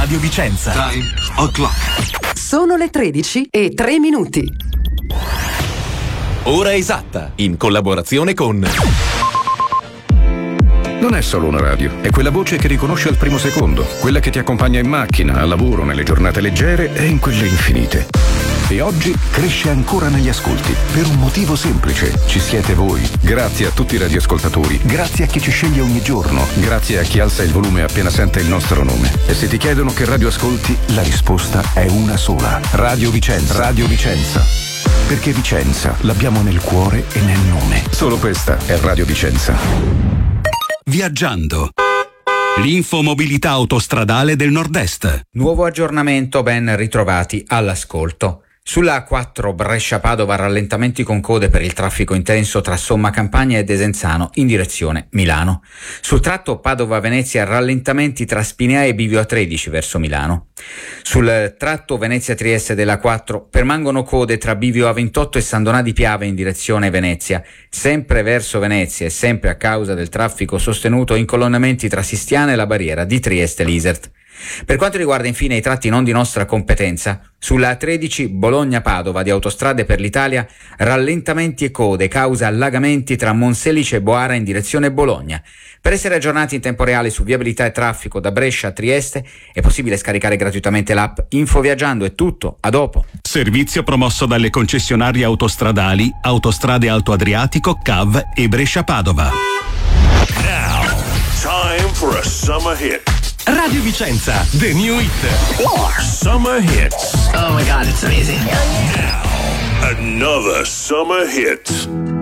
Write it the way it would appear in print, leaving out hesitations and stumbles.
Radio Vicenza. Time o'clock. Sono le 13:03. Ora esatta, in collaborazione con... Non è solo una radio, è quella voce che riconosce al primo secondo, quella che ti accompagna in macchina, al lavoro, nelle giornate leggere e in quelle infinite. E oggi cresce ancora negli ascolti, per un motivo semplice: ci siete voi. Grazie a tutti i radioascoltatori, grazie a chi ci sceglie ogni giorno, grazie a chi alza il volume appena sente il nostro nome. E se ti chiedono che radio ascolti, la risposta è una sola: Radio Vicenza. Radio Vicenza. Perché Vicenza l'abbiamo nel cuore e nel nome. Solo questa è Radio Vicenza. Viaggiando. L'infomobilità autostradale del Nord-Est. Nuovo aggiornamento, ben ritrovati all'ascolto. Sulla A4 Brescia-Padova rallentamenti con code per il traffico intenso tra Somma Campagna e Desenzano in direzione Milano. Sul tratto Padova-Venezia rallentamenti tra Spinea e Bivio A13 verso Milano. Sul tratto Venezia-Trieste della A4 permangono code tra Bivio A28 e San Donà di Piave in direzione Venezia, sempre verso Venezia e sempre a causa del traffico sostenuto in colonnamenti tra Sistiana e la barriera di Trieste-Lisert. Per quanto riguarda infine i tratti non di nostra competenza, sulla A13 Bologna-Padova di Autostrade per l'Italia rallentamenti e code causa allagamenti tra Monselice e Boara in direzione Bologna. Per essere aggiornati in tempo reale su viabilità e traffico da Brescia a Trieste è possibile scaricare gratuitamente l'app Infoviaggiando. È tutto, a dopo. Servizio promosso dalle concessionarie autostradali Autostrade Alto Adriatico, CAV e Brescia-Padova. Now, time for a summer hit. Radio Vicenza, the new hit. Summer hits. Oh my God, it's amazing. Now, another summer hit.